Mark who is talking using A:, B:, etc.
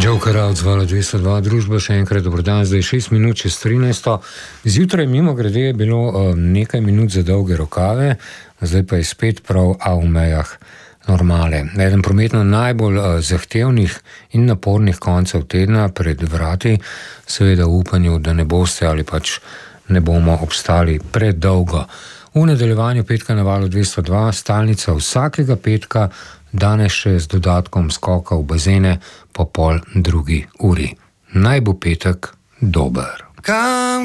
A: Jokera odzvala 202 družba, še enkrat dobro dan, zdaj 6 minut čez 13. Zjutraj mimo grede je bilo nekaj minut za dolge rokave, zdaj pa je spet prav v mejah normale. Eden prometno najbolj zahtevnih in napornih koncev tedna pred vrati, seveda v upanju, da ne boste ali pač ne bomo obstali predolgo. V nadaljevanju petka na valu 202, stalnica vsakega petka, danes še z dodatkom skoka v bazene po 1:30. Naj bo petek dober.